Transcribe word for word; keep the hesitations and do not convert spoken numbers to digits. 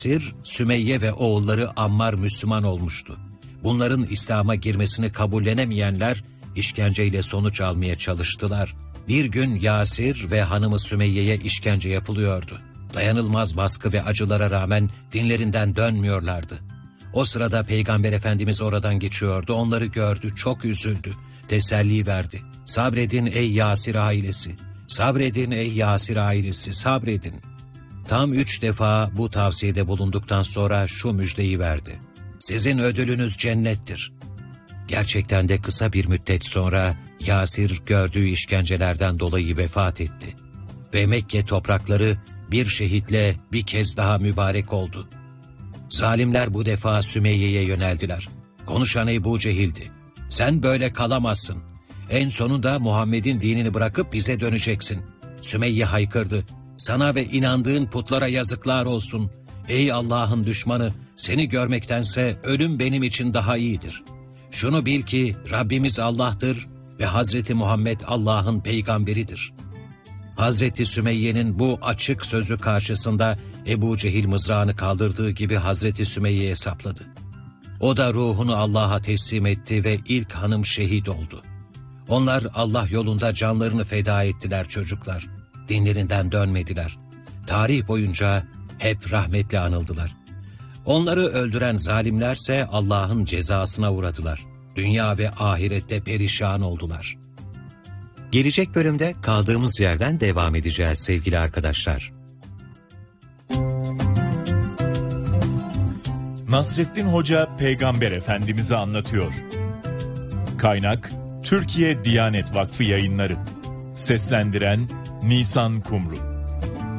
Yasir, Sümeyye ve oğulları Ammar Müslüman olmuştu. Bunların İslam'a girmesini kabullenemeyenler işkenceyle sonuç almaya çalıştılar. Bir gün Yasir ve hanımı Sümeyye'ye işkence yapılıyordu. Dayanılmaz baskı ve acılara rağmen dinlerinden dönmüyorlardı. O sırada Peygamber Efendimiz oradan geçiyordu, onları gördü, çok üzüldü, teselli verdi. Sabredin ey Yasir ailesi, sabredin ey Yasir ailesi, sabredin. Tam üç defa bu tavsiyede bulunduktan sonra şu müjdeyi verdi. Sizin ödülünüz cennettir. Gerçekten de kısa bir müddet sonra Yasir gördüğü işkencelerden dolayı vefat etti. Ve Mekke toprakları bir şehitle bir kez daha mübarek oldu. Zalimler bu defa Sümeyye'ye yöneldiler. Konuşan Ebu Cehil'di. Sen böyle kalamazsın. En sonunda Muhammed'in dinini bırakıp bize döneceksin. Sümeyye haykırdı. Sana ve inandığın putlara yazıklar olsun. Ey Allah'ın düşmanı, seni görmektense ölüm benim için daha iyidir. Şunu bil ki Rabbimiz Allah'tır ve Hazreti Muhammed Allah'ın peygamberidir. Hazreti Sümeyye'nin bu açık sözü karşısında Ebu Cehil mızrağını kaldırdığı gibi Hazreti Sümeyye'ye sapladı. O da ruhunu Allah'a teslim etti ve ilk hanım şehit oldu. Onlar Allah yolunda canlarını feda ettiler çocuklar. Dinlerinden dönmediler. Tarih boyunca hep rahmetle anıldılar. Onları öldüren zalimlerse Allah'ın cezasına uğradılar. Dünya ve ahirette perişan oldular. Gelecek bölümde kaldığımız yerden devam edeceğiz sevgili arkadaşlar. Nasrettin Hoca Peygamber Efendimiz'i anlatıyor. Kaynak Türkiye Diyanet Vakfı Yayınları. Seslendiren Nisan Kumru.